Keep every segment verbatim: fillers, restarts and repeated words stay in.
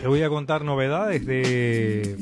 Te voy a contar novedades de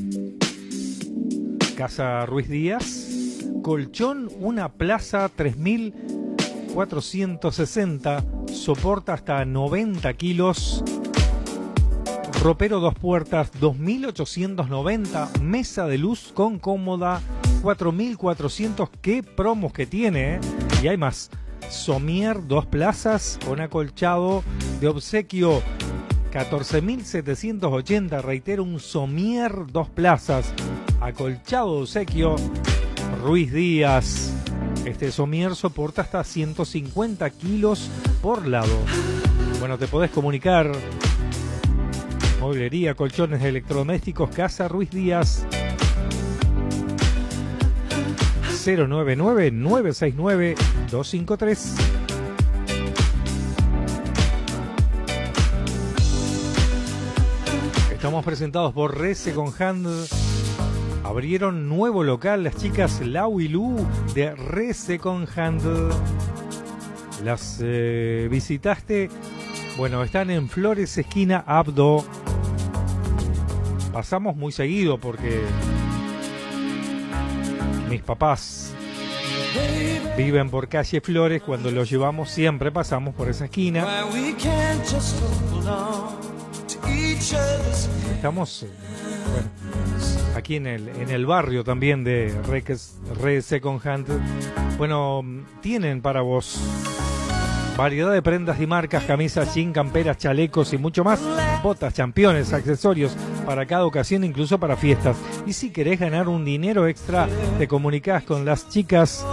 Casa Ruiz Díaz. Colchón, una plaza tres mil cuatrocientos sesenta, soporta hasta noventa kilos. Ropero dos puertas, dos mil ochocientos noventa. Mesa de luz con cómoda, cuatro mil cuatrocientos. Qué promos que tiene, ¿eh? Y hay más. Somier, dos plazas con acolchado de obsequio, catorce mil setecientos ochenta. Reitero, un Somier, dos plazas, acolchado de obsequio, Ruiz Díaz. Este Somier soporta hasta ciento cincuenta kilos por lado. Bueno, te podés comunicar. Mueblería, colchones, electrodomésticos, Casa Ruiz Díaz. cero nueve nueve, nueve seis nueve, dos cinco tres. Estamos presentados por Re Second Hand. Abrieron nuevo local las chicas Lau y Lu de Re Second Hand. ¿Las eh, visitaste? Bueno, están en Flores, esquina Abdo. Pasamos muy seguido porque mis papás viven por calle Flores. Cuando los llevamos siempre pasamos por esa esquina. Estamos bueno, aquí en el, en el barrio también de Re, Re Second Hand. Bueno, tienen para vos variedad de prendas y marcas, camisas, jean, camperas, chalecos y mucho más. Botas, championes, accesorios para cada ocasión, incluso para fiestas. Y si querés ganar un dinero extra, te comunicás con las chicas.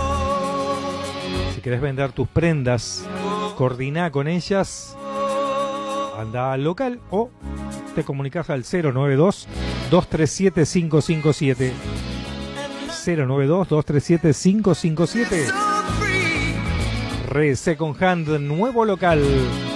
Si querés vender tus prendas, coordiná con ellas. Anda al local o te comunicás al cero nueve dos, dos tres siete, cinco cinco siete. cero nueve dos, dos tres siete, cinco cinco siete. Re Second Hand, nuevo local.